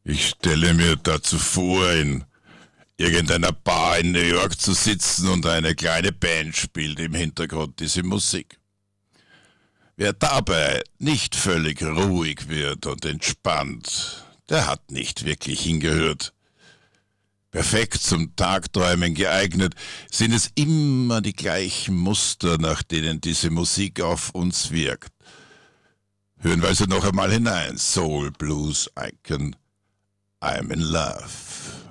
Ich stelle mir dazu vor, in irgendeiner Bar in New York zu sitzen und eine kleine Band spielt im Hintergrund diese Musik. Wer dabei nicht völlig ruhig wird und entspannt, der hat nicht wirklich hingehört. Perfekt zum Tagträumen geeignet, sind es immer die gleichen Muster, nach denen diese Musik auf uns wirkt. Hören wir also noch einmal hinein. Soul Blues Icon, I'm in Love.